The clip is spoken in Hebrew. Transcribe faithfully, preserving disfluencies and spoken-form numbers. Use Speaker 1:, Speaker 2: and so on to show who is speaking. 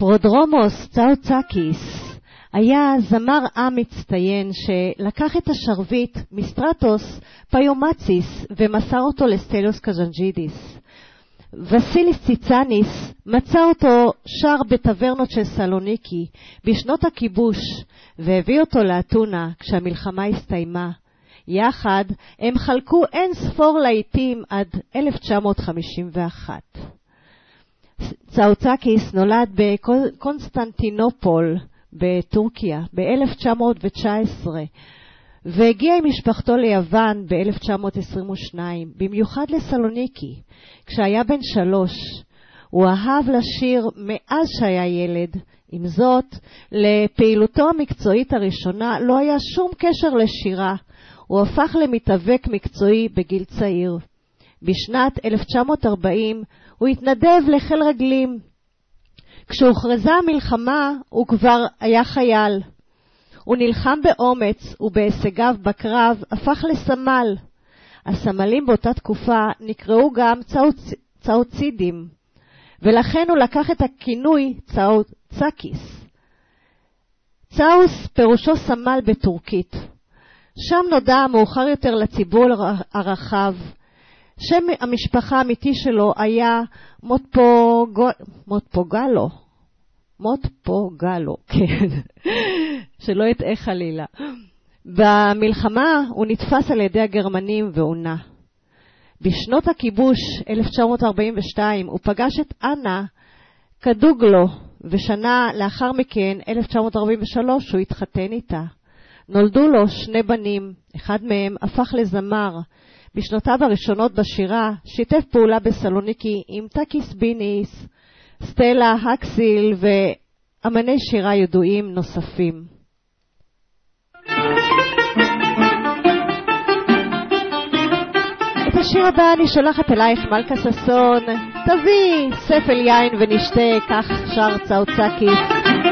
Speaker 1: פרודרומוס צאוצקיס היה זמר עם מצטיין שלקח את השרביט מסטרטוס פיומציס ומסר אותו לסטליוס קז'נג'ידיס. וסיליס ציצניס מצא אותו שר בטברנות של סלוניקי בשנות הכיבוש והביא אותו לאתונה כשהמלחמה הסתיימה. יחד הם חלקו אין ספור לעיתים עד אלף תשע מאות חמישים ואחת. צאוצקיס נולד בקונסטנטינופול בטורקיה ב-אלף תשע מאות תשע עשרה והגיע עם משפחתו ליוון ב-אלף תשע מאות עשרים ושתיים, במיוחד לסלוניקי. כשהיה בן שלוש, הוא אהב לשיר מאז שהיה ילד. עם זאת, לפעילותו המקצועית הראשונה לא היה שום קשר לשירה. הוא הפך למתאבק מקצועי בגיל צעיר. בשנת אלף תשע מאות ארבעים הוא התנדב לחיל רגלים. כשהוכרזה המלחמה הוא כבר היה חייל. הוא נלחם באומץ ובהישגיו בקרב הפך לסמל. הסמלים באותה תקופה נקראו גם צאוצ... צאוצידים, ולכן הוא לקח את הכינוי צאוצקיס. צאוס פירושו סמל בטורקית. שם נודע מאוחר יותר לציבור הרחב. שם המשפחה האמיתי שלו היה מוטפוגו... מוטפוגלו. מוטפוגלו, כן. שלא יטעה חלילה. במלחמה הוא נתפס על ידי הגרמנים ועונה. בשנות הכיבוש אלף תשע מאות ארבעים ושתיים הוא פגש את אנה קדוגלו, ושנה לאחר מכן אלף תשע מאות ארבעים ושלוש הוא התחתן איתה. נולדו לו שני בנים, אחד מהם הפך לזמר. בשנותיו הראשונות בשירה שיתף פעולה בסלוניקי עם טקיס ביניס, סטלה הקסיל ואמני שירה ידועים נוספים. את השיר הבא אני שולחת אלייך מלכה ששון, תביא ספל יין ונשתה, כך שר צאוצקיס.